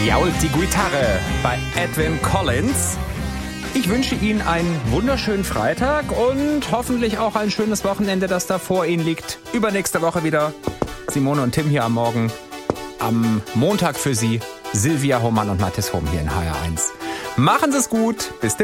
jault die Gitarre bei Edwyn Collins. Ich wünsche Ihnen einen wunderschönen Freitag und hoffentlich auch ein schönes Wochenende, das da vor Ihnen liegt. Übernächste Woche wieder Simone und Tim hier am Morgen. Am Montag für Sie Silvia Hohmann und Mathis Hohm hier in HR1. Machen Sie es gut. Bis demnächst.